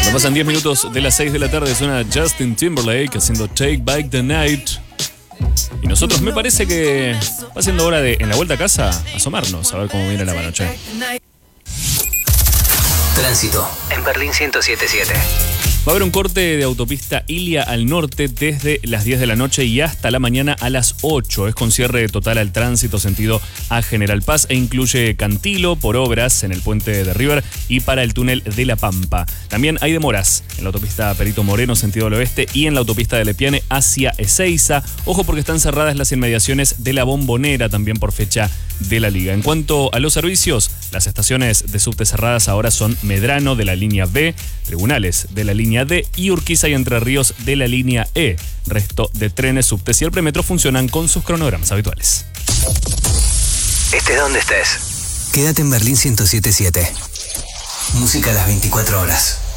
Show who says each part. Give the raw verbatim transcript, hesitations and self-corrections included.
Speaker 1: Nos pasan diez minutos de las seis de la tarde, suena Justin Timberlake haciendo Take Back the Night. Y nosotros me parece que va siendo hora de, en la vuelta a casa, asomarnos a ver cómo viene la noche.
Speaker 2: Tránsito en Berlín ciento siete punto siete.
Speaker 1: Va a haber un corte de autopista Ilia al norte desde las diez de la noche y hasta la mañana a las ocho. Es con cierre total al tránsito sentido a General Paz e incluye Cantilo por obras en el puente de River y para el túnel de La Pampa. También hay demoras en la autopista Perito Moreno sentido al oeste y en la autopista de Lepiane hacia Ezeiza. Ojo porque están cerradas las inmediaciones de la Bombonera también por fecha de la Liga. En cuanto a los servicios, las estaciones de subte cerradas ahora son Medrano de la línea B, Tribunales de la línea D y Urquiza y Entre Ríos de la línea E. Resto de trenes, subtes y el premetro funcionan con sus cronogramas habituales.
Speaker 2: Estés donde estés. Quédate en Berlín ciento siete punto siete. Música a las veinticuatro horas.